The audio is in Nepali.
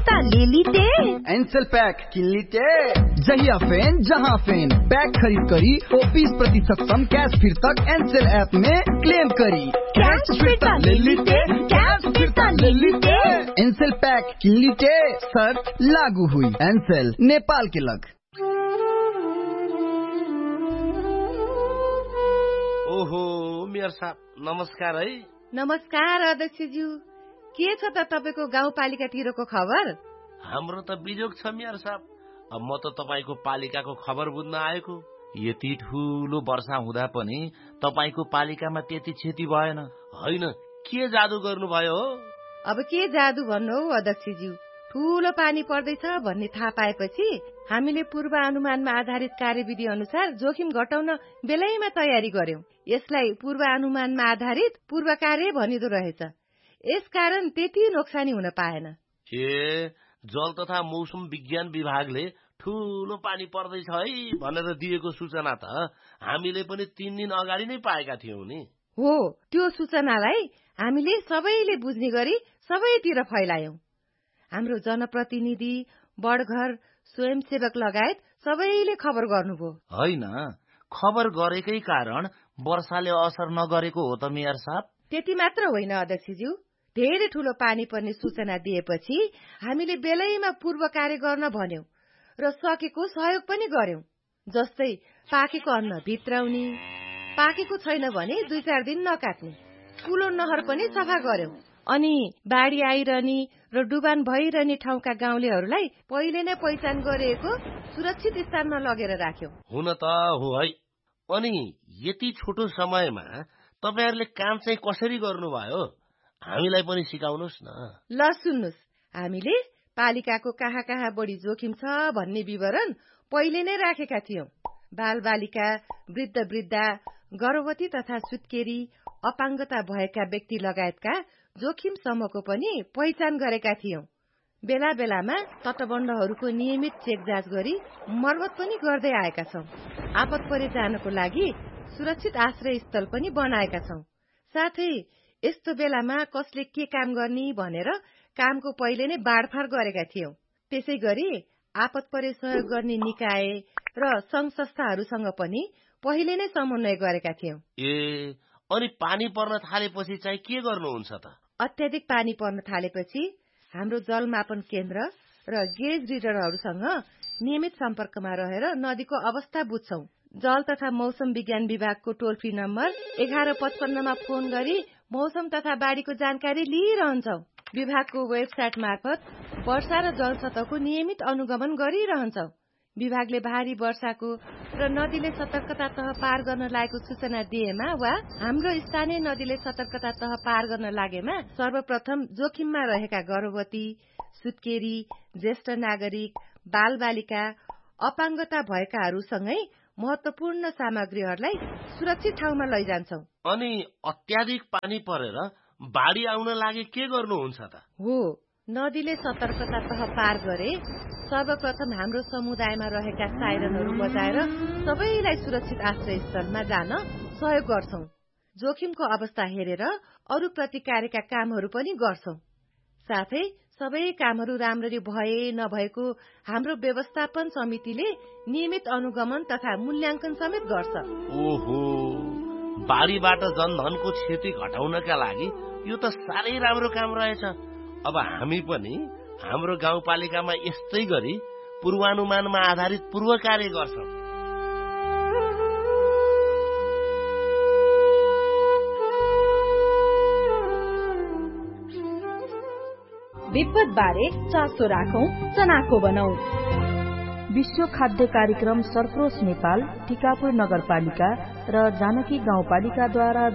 फिर्ता ले लीते। एनसेल पैक किन लीते। जहिया फैन जहां फैन पैक खरीद करी 20% कम कैश फिर्ता एनसेल ऐप में क्लेम करी। कैश फिर्ता ले लीते, कैश फिर्ता ले लीते। एनसेल पैक किन लीते, शर्त लागू हुई। एनसेल नेपाल के लग। ओहो मेयर साहब नमस्कार है। नमस्कार अध्यक्षज्यू, के छ त तपाईको गाउँपालिकातिरको खबर? हाम्रो त बिजोग छ मेयर साहब। अब म त तपाईको पालिकाको खबर बुझ्न आएको। यति ठूलो वर्षा हुँदा पनि तपाईको पालिकामा त्यति क्षति भएन हैन? के जादु गर्नुभयो हो? अब के जादु भन्नु हो अध्यक्षज्यू, ठूलो पानी पर्दैछ भन्ने थाहा पाएपछि हामीले पूर्वानुमानमा आधारित कार्यविधि अनुसार जोखिम घटाउन बेलैमा तयारी गर्यौं। यसलाई पूर्वानुमानमा आधारित पूर्व कार्य भनिदो रहेछ। यसकारण त्यति नोक्सानी हुन पाएन। जल तथा मौसम विज्ञान विभागले ठूलो पानी पर्दैछ है भनेर दिएको सूचना त हामीले पनि 3 दिन अगाडि नै पाएका थियौं नि। हो, त्यो सूचनालाई हामीले सबैले बुझ्ने गरी सबैतिर फैलायौं। हाम्रो जनप्रतिनिधि, बडघर, स्वयंसेवक लगायत सबैले खबर गर्नुभयो। हैन, खबर गरेकै कारण वर्षाले असर नगरेको हो त मेयर साहब। त्यति मात्र होइन अध्यक्षज्यू, धेरै ठूलो पानी पर्ने सूचना दिएपछि हामीले बेलैमा पूर्व कार्य गर्न भन्यौं र सकेको सहयोग पनि गर्यौं। जस्तै पाकेको अन्न भित्राउने, पाकेको छैन भने 2-4 दिन नकाट्ने, ठूलो नहर पनि सफा गर्यौं। अनि बाढी आइरहने र डुबान भइरहने ठाउँका गाउँलेहरूलाई पहिले नै पहिचान गरिएको सुरक्षित स्थानमा लगेर राख्यौं। हुन त हो है। अनि यति छोटो समयमा तपाईहरुले काम चाहिँ कसरी गर्नुभयो? हामीलाई पनि सिकाउनुस् न। ल सुन्नुस्, हामीले पालिकाको कहाँ कहाँ बढी जोखिम छ भन्ने विवरण पहिले नै राखेका थियौं। बालबालिका, वृद्ध वृद्धा, गर्भवती तथा सुत्केरी, अपाङ्गता भएका व्यक्ति लगायतका जोखिम समूहको पनि पहिचान गरेका थियौं। बेला बेलामा तटबन्धहरूको नियमित चेक जाँच गरी मर्मत पनि गर्दै आएका छौं। आपत परे जानको लागि सुरक्षित आश्रय स्थल पनि बनाएका छौं। साथै यस्तो बेलामा कसले के काम गर्ने भनेर कामको पहिले नै बाँडफाँड गरेका थियौं। त्यसै गरी आपत परे सहयोग गर्ने निकाय र संघ संस्थाहरूसँग पनि पहिले नै समन्वय गरेका थियौं। अनि पानी पर्न थालेपछि चाहिँ के गर्नुहुन्छ त? अत्याधिक पानी पर्न थालेपछि हाम्रो जलमापन केन्द्र र गेज रिडरहरूसँग नियमित सम्पर्कमा रहेर नदीको अवस्था बुझ्छौं। जल तथा मौसम विज्ञान विभागको टोल फ्री नम्बर 1155 मा फोन गरी मौसम तथा बाढीको जानकारी लिइरहन्छौं। विभागको वेबसाइट मार्फत वर्षा र जलसतहको नियमित अनुगमन गरिरहन्छौं। विभागले भारी वर्षाको र नदीले सतर्कता तह पार गर्न लागेको सूचना दिएमा वा हाम्रो स्थानीय नदीले सतर्कता तह पार गर्न लागेमा सर्वप्रथम जोखिममा रहेका गर्भवती, सुत्केरी, ज्येष्ठ नागरिक, बालबालिका, अपाङ्गता भएकाहरूसँगै महत्वपूर्ण सामग्रीहरूलाई सुरक्षित ठाउँमा लैजान्छौं। अनि अत्याधिक पानी परेर बाढी आउन लागे के गर्नुहुन्छ त? हो, नदीले सतर्कता तह पार गरे सर्वप्रथम हाम्रो समुदायमा रहेका साइरनहरू बजाएर सबैलाई सुरक्षित आश्रय स्थलमा जान सहयोग गर्छौं। जोखिमको अवस्था हेरेर अरू प्रतिकारका कामहरू पनि गर्छौं। साथै सबै कामहरू राम्ररी भए नभएको हाम्रो व्यवस्थापन समितिले नियमित अनुगमन तथा मूल्याङ्कन समेत गर्छ। ओहो, बाढीबाट जनधनको क्षति घटाउनका लागि यो त साह्रै राम्रो काम रहेछ। अब हामी पनि हाम्रो गाउँपालिकामा यस्तै गरी पूर्वानुमानमा आधारित पूर्व कार्य गर्छौं। विपद बारे चासो राखौं, चनाखो बनाऊ। विश्व खाद्य कार्यक्रम सरप्रोस नेपाल, टिकापुर नगरपालिका र जानकी गाउँपालिकाद्वारा